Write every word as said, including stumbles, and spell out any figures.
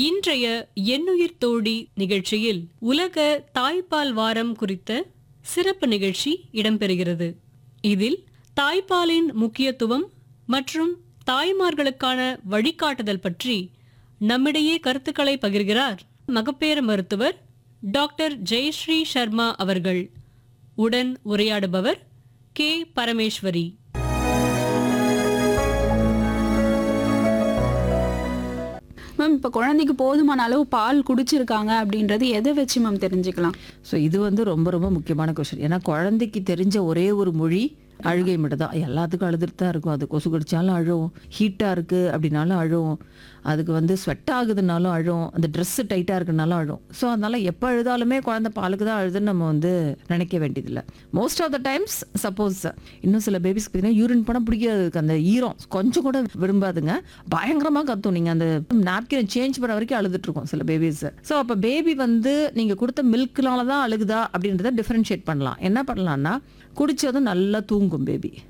இன்றைய எண்ணுயிர் தோழி நிகழ்ச்சியில் உலக தாய்ப்பால் வாரம் குறித்த சிறப்பு நிகழ்ச்சி இடம்பெறுகிறது. இதில் தாய்ப்பாலின் முக்கியத்துவம் மற்றும் தாய்மார்களுக்கான வழிகாட்டுதல் பற்றி நம்மிடையே கருத்துக்களை பகிர்கிறார் மகப்பேறு மருத்துவர் டாக்டர் ஜெயஸ்ரீ சர்மா அவர்கள். உடன் உரையாடுபவர் கே பரமேஸ்வரி. மேம், இப்போ குழந்தைக்கு போதுமான அளவு பால் குடிச்சிருக்காங்க அப்படின்றது எதை வச்சு மேம் தெரிஞ்சுக்கலாம்? ஸோ இது வந்து ரொம்ப ரொம்ப முக்கியமான கொஸ்டின். ஏன்னா குழந்தைக்கு தெரிஞ்ச ஒரே ஒரு மொழி அழுகை மட்டும் தான். எல்லாத்துக்கும் அழுதுட்டு தான் இருக்கும். அது கொசு கடிச்சாலும் அழுவும், ஹீட்டாக இருக்குது அப்படின்னாலும் அழுவும், அதுக்கு வந்து ஸ்வெட் ஆகுதுனாலும் அழுவும், அந்த ட்ரெஸ்ஸு டைட்டாக இருக்குனாலும் அழுவும். ஸோ அதனால் எப்போ அழுதாலுமே குழந்தை பாலுக்கு தான் அழுதுன்னு நம்ம வந்து நினைக்க வேண்டியதில்லை. Most of the times suppose இன்னும் சில பேபிஸ்க்கு பார்த்தீங்கன்னா யூரின் பண்ண பிடிக்காது, அந்த ஈரம் கொஞ்சம் கூட விரும்பாதுங்க, பயங்கரமாக கத்தும். நீங்கள் அந்த நாப்கினை சேஞ்ச் பண்ண வரைக்கும் அழுதுட்ருக்கோம் சில பேபிஸ். ஸோ அப்போ பேபி வந்து நீங்கள் கொடுத்த மில்க்னால தான் அழுகுதா அப்படின்றத டிஃப்ரென்ஷியேட் பண்ணலாம். என்ன பண்ணலான்னா, குடித்ததும் நல்லா தூங்கும் பேபி.